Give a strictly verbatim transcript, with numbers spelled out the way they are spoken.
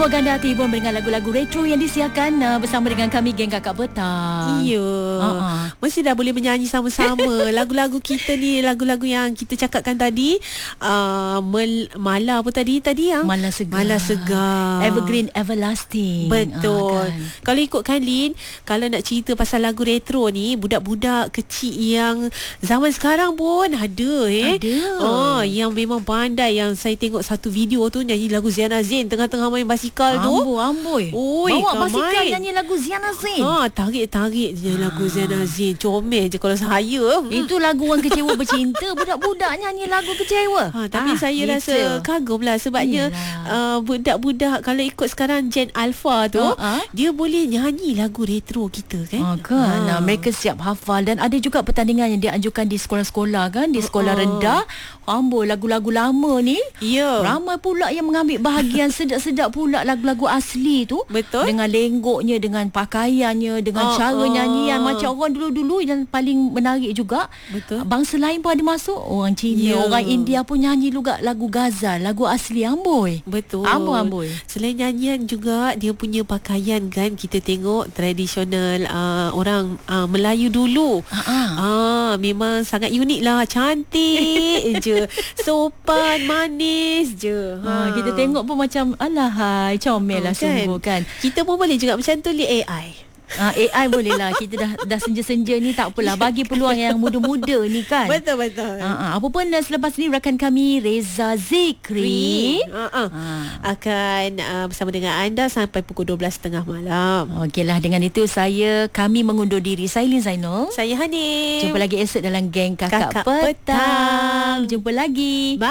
Semoga anda terhibur dengan lagu-lagu retro yang disiarkan uh, bersama dengan kami, geng Kakak Petang. Iya. uh-uh. Mesti dah boleh menyanyi sama-sama. Lagu-lagu kita ni, lagu-lagu yang kita cakapkan tadi, uh, mel- Mala apa tadi tadi yang Mala Segar. Mala Segar. Evergreen Everlasting. Betul. uh, kan? Kalau ikutkan Lin, kalau nak cerita pasal lagu retro ni, budak-budak kecil yang zaman sekarang pun ada eh. Ada. Oh, yang memang pandai. Yang saya tengok satu video tu nyanyi lagu Ziana Zain tengah-tengah main basikal tu. Amboi, amboi. Oi, bawa basikal main. nyanyi lagu Ziana Zain. Ha, tarik-tarik je lagu Ziana Zain. Comel je kalau saya. Itu lagu orang kecewa bercinta. Budak-budak nyanyi lagu kecewa. Ha, tapi ah, saya gitu. rasa kagum lah sebabnya uh, budak-budak kalau ikut sekarang Gen Alpha tu, uh-huh. dia boleh nyanyi lagu retro kita kan. Ha, kan. Ha. Mereka siap hafal dan ada juga pertandingan yang dianjurkan di sekolah-sekolah kan, di sekolah uh-uh. rendah. Amboi, lagu-lagu lama ni. Ya. Ramai pula yang mengambil bahagian sedap-sedap pula lagu-lagu asli tu. Betul. Dengan lenggoknya, dengan pakaiannya, dengan uh, cara uh. nyanyian macam orang dulu-dulu yang paling menarik juga. Betul. Bangsa lain pun ada masuk. Orang Cina, yeah. orang India pun nyanyi juga lagu ghazal, lagu asli. Amboi. Betul. Amboi, amboi. Selain nyanyian juga dia punya pakaian kan, kita tengok tradisional uh, orang uh, Melayu dulu. Uh-uh. Ah, memang sangat unik lah, cantik je. Sopan, manis je. Ha, kita tengok pun macam alahai, comel lah, kan? sungguh kan. Kita pun boleh juga macam tu li A I. Ha, A I boleh lah. Kita dah dah senja-senja ni, tak apalah, bagi peluang yang muda-muda ni kan. Betul-betul. Ha, ha, apa pun selepas ni rakan kami Reza Zikri uh-uh. ha. akan uh, bersama dengan anda sampai pukul dua belas tiga puluh malam. Okeylah, dengan itu saya kami mengundur diri. Saya Lin Zainul. Saya Hanif. Jumpa lagi esok dalam geng Kakak, Kakak Petang. Petang. Jumpa lagi. Bye.